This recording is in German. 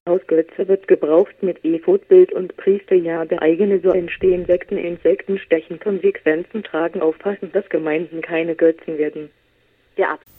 Hausgötze wird gebraucht mit Ephod-Bild und Priesterjahr eigene, so entstehen Sekten, Insekten stechen, Konsequenzen tragen, aufpassen, dass Gemeinden keine Götzen werden. Der